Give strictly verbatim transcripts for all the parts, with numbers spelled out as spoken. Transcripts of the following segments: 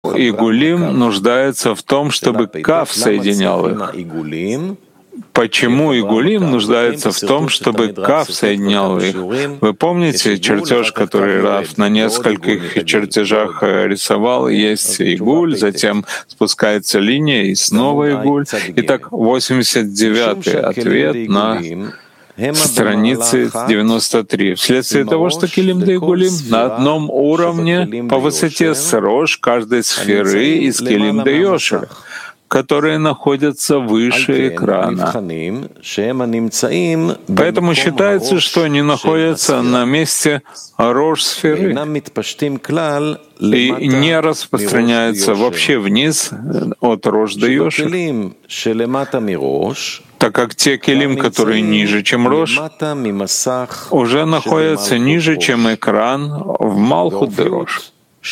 игулим нуждается в том, чтобы кав соединял их? Почему игулим нуждается в том, чтобы кав соединял их? Вы помните чертеж, который Рав на нескольких чертежах рисовал? Есть игуль, затем спускается линия и снова игуль. Итак, восемьдесят девятый ответ на странице девяносто три. Вследствие того, что килим да игулим на одном уровне по высоте с рош каждой сферы из килим да йошер, которые находятся выше экрана. Поэтому считается, что они находятся на месте рош-сферы и не распространяются вообще вниз от рош до йошер, так как те килим, которые ниже, чем рош, уже находятся ниже, чем экран в малхут де рош.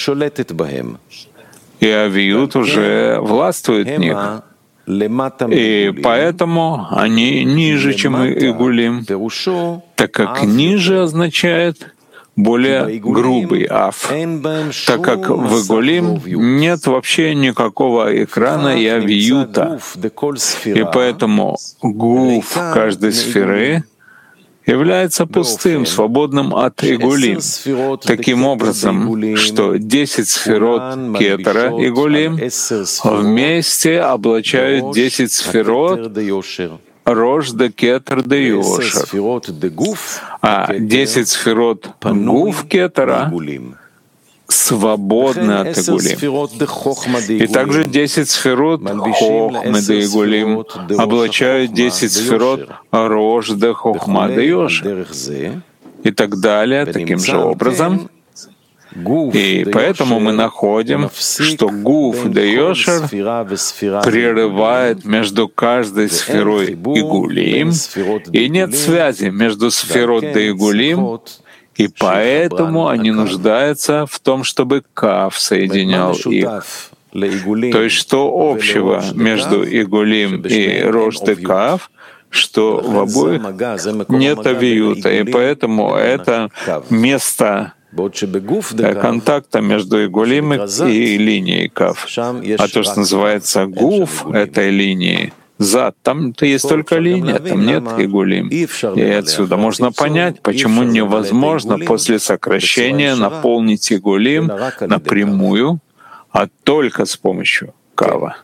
И авиют уже властвует в них. И поэтому они ниже, чем игулим, так как ниже означает более грубый аф, так как в игулим нет вообще никакого экрана и авиюта. И поэтому гуф каждой сферы является пустым, свободным от игулим. Таким образом, что десять сферот кетера игулим вместе облачают десять сферот рош да кетер да йошер, а десять сферот гуф кетера свободны от игулим. И также десять сферот хохмы да игулим облачают десять сферот рош да хохма да йошер. И так далее, таким же образом. И поэтому мы находим, что гуф да йошер прерывает между каждой сферой игулим, и нет связи между сферот да игулим, и поэтому они нуждаются в том, чтобы кав соединял их. То есть что общего между игулим и рош да кав, что в обоих нет авиюта, и поэтому это место контакта между игулим и линией кав. А то, что называется гуф этой линии, зад, там-то есть только линия, там нет игулим. И отсюда можно понять, почему невозможно после сокращения наполнить игулим напрямую, а только с помощью кава.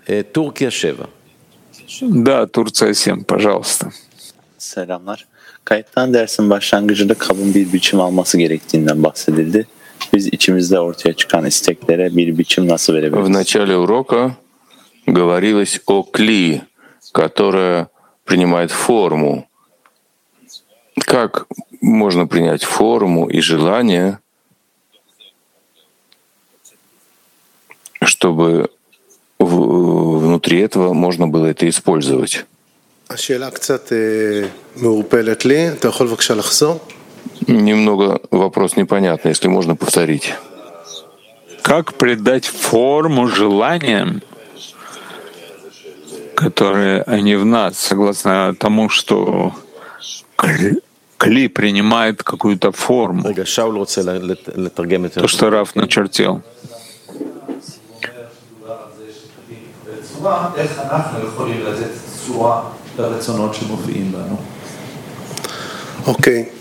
Да, Турция семь, пожалуйста. Selamlar. Kayıttan dersin başlangıcında kabın bir biçim alması gerektiğinden bahsedildi. Biz içimizde ortaya çıkan isteklere bir biçim nasıl verebiliriz? В начале урока говорилось о кли, которая принимает форму. Как можно принять форму и желание, чтобы в, внутри этого можно было это использовать? Немного вопрос непонятный, если можно повторить. Как придать форму желаниям, которые они в нас, согласно тому, что кли принимает какую-то форму, то, что Рав начертил. Окей.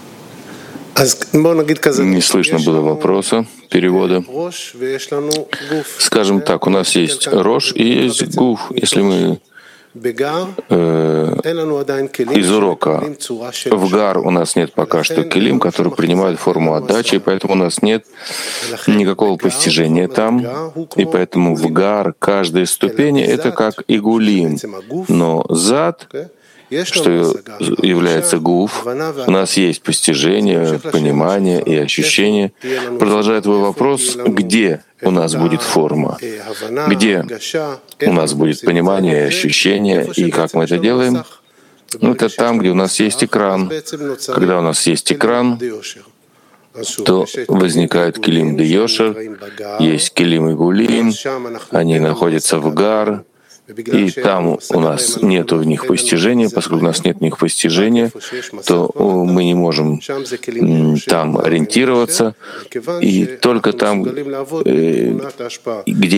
Не слышно было вопроса, перевода. Скажем так, у нас есть рош и есть гуф. Если мы э, из урока в гар у нас нет пока что килим, который принимает форму отдачи, и поэтому у нас нет никакого постижения там, и поэтому в гар каждая ступень — это как игулим, но зад, что является гуф, у нас есть постижение, понимание и ощущение. Продолжая твой вопрос, где у нас будет форма, где у нас будет понимание и ощущение, и как мы это делаем? Ну, это там, где у нас есть экран. Когда у нас есть экран, то возникает килим де йошер, есть килим и гулим, они находятся в гар, и там у нас нет в них постижения. Поскольку у нас нет в них постижения, то мы не можем там ориентироваться. И только там, где